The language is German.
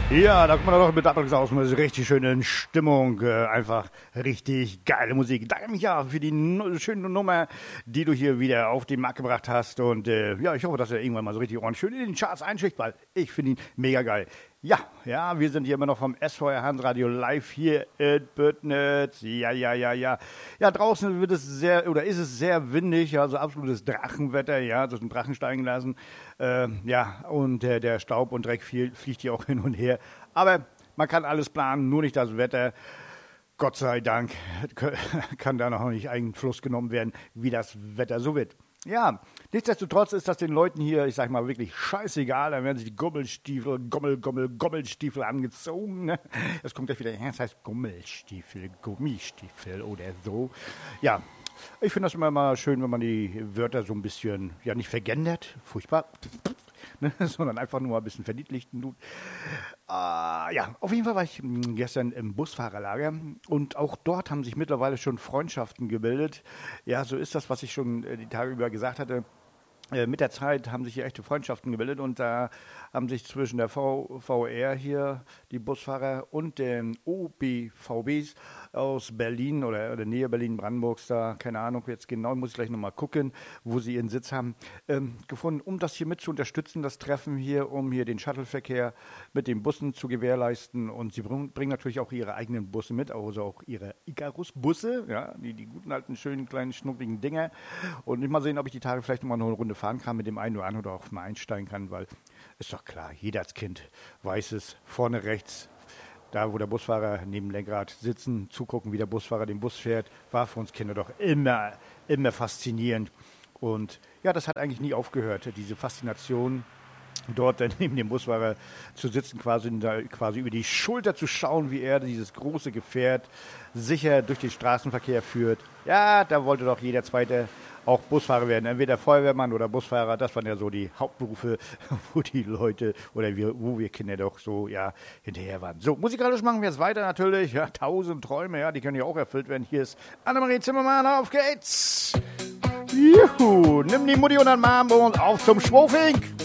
Ja, da kommt man doch mit aus mit richtig schönen Stimmung. Einfach richtig geile Musik. Danke, Micha, für die schöne Nummer, die du hier wieder auf den Markt gebracht hast. Und ja, ich hoffe, dass er irgendwann mal so richtig ordentlich schön in den Charts einschickt, weil ich finde ihn mega geil. Ja, wir sind hier immer noch vom SVR Handsradio live hier in Büttnitz. Ja. Ja, draußen wird es ist es sehr windig, also absolutes Drachenwetter, ja, so ein Drachen steigen lassen. Ja, und der Staub und Dreck fliegt hier auch hin und her. Aber man kann alles planen, nur nicht das Wetter. Gott sei Dank kann da noch nicht Einfluss genommen werden, wie das Wetter so wird. Ja, nichtsdestotrotz ist das den Leuten hier, ich sag mal, wirklich scheißegal. Dann werden sich die Gummelstiefel angezogen. Ne? Das kommt gleich wieder, das heißt Gummistiefel oder so. Ja, ich finde das immer mal schön, wenn man die Wörter so ein bisschen, ja, nicht vergendert, furchtbar, ne, sondern einfach nur mal ein bisschen verniedlichten tut. Ja, auf jeden Fall war ich gestern im Busfahrerlager und auch dort haben sich mittlerweile schon Freundschaften gebildet. Ja, so ist das, was ich schon die Tage über gesagt hatte. Mit der Zeit haben sich hier echte Freundschaften gebildet und da haben sich zwischen der VR hier, die Busfahrer, und den OBVBs aus Berlin oder Nähe Berlin-Brandenburgs, da, keine Ahnung, jetzt genau, muss ich gleich nochmal gucken, wo sie ihren Sitz haben, gefunden, um das hier mit zu unterstützen, das Treffen hier, um hier den Shuttleverkehr mit den Bussen zu gewährleisten. Und sie bringen natürlich auch ihre eigenen Busse mit, also auch ihre Icarus-Busse, ja, die guten alten, schönen, kleinen, schnuckligen Dinger. Und mal sehen, ob ich die Tage vielleicht nochmal eine Runde fahren kann mit dem einen oder anderen oder auch mal einsteigen kann, weil ist doch klar, jeder als Kind weiß es, vorne rechts, da wo der Busfahrer neben dem Lenkrad sitzen, zugucken, wie der Busfahrer den Bus fährt, war für uns Kinder doch immer faszinierend. Und ja, das hat eigentlich nie aufgehört, diese Faszination, dort neben dem Busfahrer zu sitzen, quasi über die Schulter zu schauen, wie er dieses große Gefährt sicher durch den Straßenverkehr führt. Ja, da wollte doch jeder Zweite auch Busfahrer werden, entweder Feuerwehrmann oder Busfahrer. Das waren ja so die Hauptberufe, wo die Leute oder wo wir Kinder doch so ja hinterher waren. So, musikalisch machen wir jetzt weiter natürlich. Ja, 1000 Träume, ja, die können ja auch erfüllt werden. Hier ist Annemarie Zimmermann, auf geht's! Juhu, nimm die Mutti unter den Arm und auf zum Schwofink!